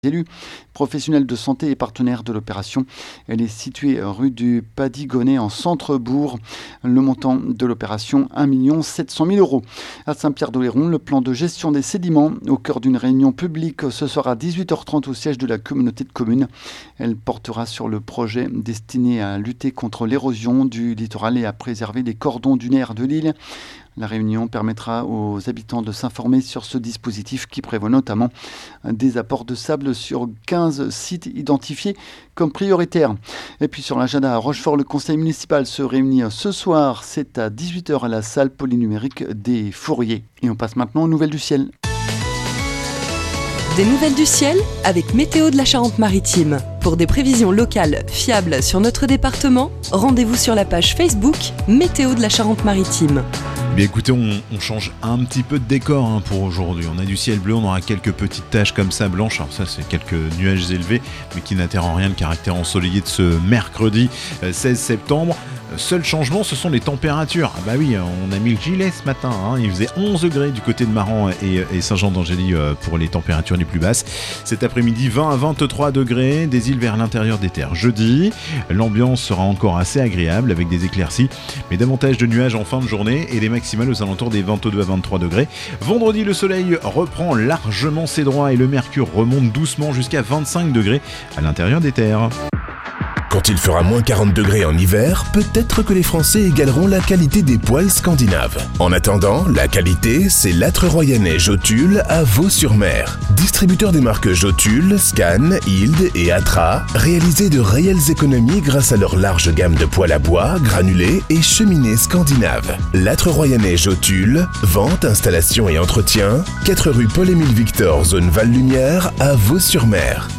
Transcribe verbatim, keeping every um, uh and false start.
élus, professionnels de santé et partenaires de l'opération. Elle est située rue du Padigonnet en centre-bourg. Le montant de l'opération, un million sept cent mille euros. À Saint-Pierre-d'Oléron, le plan de gestion des sédiments au cœur d'une réunion publique ce soir à dix-huit heures trente au siège de la communauté de communes. Elle portera sur le projet destiné à lutter contre l'érosion du littoral et à préserver les cordons dunaires de l'île. La réunion permettra aux habitants de s'informer sur ce dispositif qui prévoit notamment des apports de sable sur quinze sites identifiés comme prioritaires. Et puis sur l'agenda à Rochefort, le conseil municipal se réunit ce soir. C'est à dix-huit heures à la salle polynumérique des Fourriers. Et on passe maintenant aux nouvelles du ciel. Des nouvelles du ciel avec Météo de la Charente-Maritime. Pour des prévisions locales fiables sur notre département, rendez-vous sur la page Facebook Météo de la Charente-Maritime. Bien écoutez, on, on change un petit peu de décor hein, pour aujourd'hui. On a du ciel bleu, on aura quelques petites taches comme ça blanches. Alors ça, c'est quelques nuages élevés, mais qui n'altèrent en rien le caractère ensoleillé de ce mercredi seize septembre. Seul changement, ce sont les températures. Ah bah oui, on a mis le gilet ce matin. Hein. Il faisait onze degrés du côté de Maran et, et Saint-Jean-d'Angély pour les températures les plus basses. Cet après-midi, vingt à vingt-trois degrés, des îles vers l'intérieur des terres. Jeudi, l'ambiance sera encore assez agréable avec des éclaircies, mais davantage de nuages en fin de journée et des maximales aux alentours des vingt-deux à vingt-trois degrés. Vendredi, le soleil reprend largement ses droits et le mercure remonte doucement jusqu'à vingt-cinq degrés à l'intérieur des terres. Quand il fera moins quarante degrés en hiver, peut-être que les Français égaleront la qualité des poêles scandinaves. En attendant, la qualité, c'est l'âtre royannais Jotule à Vaux-sur-Mer. Distributeur des marques Jotule, Scan, Hild et Atra, réalisez de réelles économies grâce à leur large gamme de poêles à bois, granulés et cheminées scandinaves. L'âtre royannais Jotule, vente, installation et entretien, quatre rue Paul-Émile Victor, zone Val-Lumière à Vaux-sur-Mer.